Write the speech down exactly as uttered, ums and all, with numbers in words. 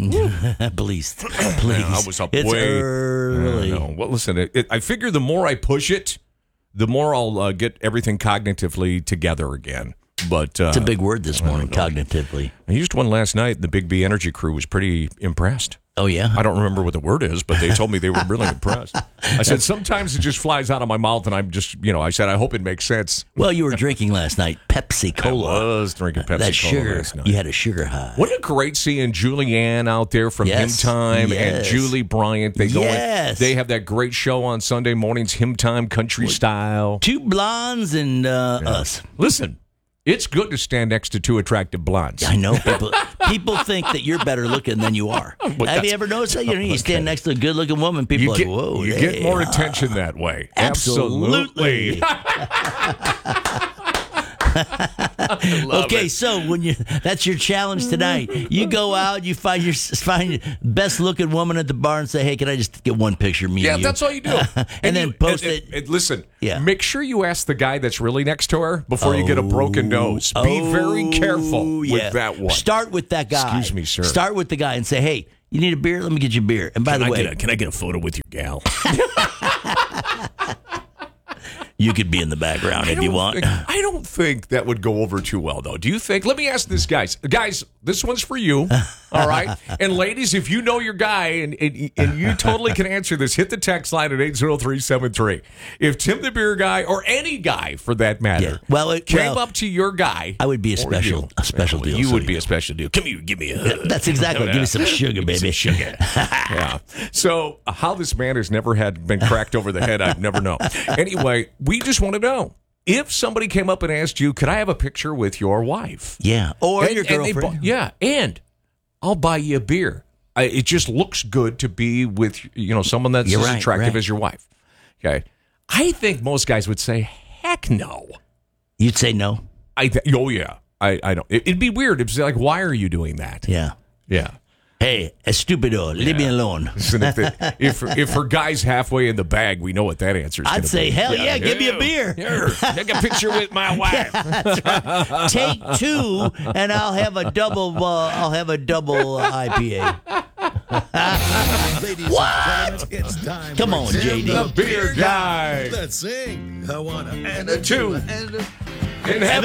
please, please. I was up it's way early. Uh, no. Well, listen, it, it, I figure the more I push it, the more I'll uh, get everything cognitively together again. But uh, It's a big word this morning, cognitively. I used one last night. The Big B Energy crew was pretty impressed. Oh, yeah? I don't remember what the word is, but they told me they were really impressed. I said, sometimes it just flies out of my mouth, and I'm just, you know, I said, I hope it makes sense. Well, you were drinking last night Pepsi Cola. I was drinking Pepsi that Cola sugar, last night. You had a sugar high. Wasn't it great seeing Julianne out there from Yes, Hymn Time yes. and Julie Bryant? They go in, Yes. they have that great show on Sunday mornings, Hymn Time Country Style. Two blondes and uh, us. Listen, it's good to stand next to two attractive blondes. I know people. People think that you're better looking than you are. Have that's- you ever noticed that? You know, you stand Okay. next to a good-looking woman, people You are get, like, "Whoa, you hey, get more uh, attention that way. Absolutely. Love Okay, it. so when you that's your challenge tonight. You go out, you find your find best looking woman at the bar and say, "Hey, can I just get one picture of me Yeah, and you?" that's all you do. and, then you- post and- it. and- and listen, Yeah. make sure you ask the guy that's really next to her before you get a broken nose. Be very careful Oh, with yeah. that one. Start with that guy. Excuse me, sir. Start with the guy and say, "Hey, you need a beer? Let me get you a beer." And by Can the I way, get a- can I get a photo with your gal? you could be in the background if you don't want. think- I don't think that would go over too well, though. Do you think? Let me ask this, guys. Guys, this one's for you, all right? And ladies, if you know your guy and, and, and you totally can answer this, hit the text line at eight zero three seven three. If Tim the Beer Guy, or any guy for that matter, Yeah. Well, it- came well, up to your guy, I would be a or special you, a special well, deal. You so would you be know. a special deal. Come here, give me a hug. That's exactly. Give me some sugar, Give me baby. some sugar. Yeah. So uh, how this man has never had been cracked over the head, I've never known. Anyway, we just want to know. If somebody came up and asked you, could I have a picture with your wife? Yeah, or And- your and they girlfriend. bu- yeah, and I'll buy you a beer. I, it just looks good to be with, you know, someone that's You're as right, attractive right. as your wife. Okay. I think most guys would say, heck no. You'd say no. I th- oh, yeah. I, I don't. It, it'd be weird. It'd be like, why are you doing that? Yeah. Yeah. Hey, estupido, leave me alone. Listen, if, the, if if her guy's halfway in the bag, we know what that answer is. I'd gonna say, be. hell yeah, give me a beer. Here, take a picture with my wife. Take two, and I'll have a double. Uh, I'll have a double uh, I P A. Ladies What? and gentlemen, it's time Come for on, Tim J D. The beer guy. Let's sing. I want a And a two. and a In heaven.